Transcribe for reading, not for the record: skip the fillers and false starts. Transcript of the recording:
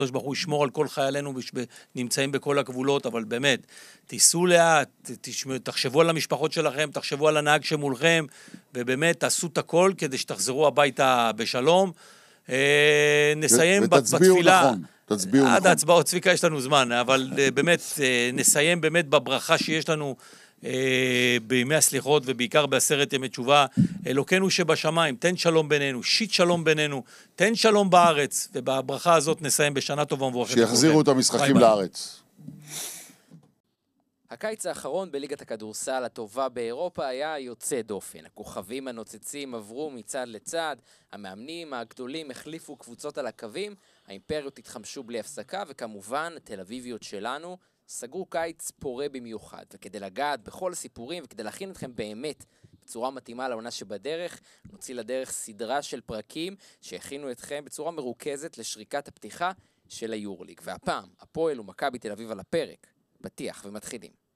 ברוך הוא ישמור על כל חיילינו נמצאים בכל הגבולות, אבל באמת, תיסעו לאט, תחשבו על המשפחות שלכם, תחשבו על הנהג שמולכם, ובאמת תעשו את הכל כדי שתחזרו הביתה בשלום. נסיים בתפילה. נכון, תצביעו נכון. עד ההצבעות, צביקה, יש לנו זמן, אבל באמת, נסיים באמת בברכה שיש לנו בימי הסליחות, ובעיקר בעשרת ימי תשובה. אלוקינו שבשמיים, תן שלום בינינו, שית שלום בינינו, תן שלום בארץ, ובברכה הזאת נסיים בשנה טובה ומבורכת. שיחזירו את המשחקים לארץ. הקיץ האחרון בליגת הכדורסל הטובה באירופה היה יוצא דופן. הכוכבים הנוצצים עברו מצד לצד, המאמנים הגדולים החליפו קבוצות על הקווים, האימפריות התחמשו בלי הפסקה, וכמובן, תל אביביות שלנו סגרו קיץ פורה במיוחד. וכדי לגעת בכל הסיפורים וכדי להכין אתכם באמת בצורה מתאימה לעונה שבדרך, נוציא לדרך סדרה של פרקים שהכינו אתכם בצורה מרוכזת לשריקת הפתיחה של היורליג. והפעם, הפועל ומכבי תל אביב על הפרק. פתיח ומתחילים.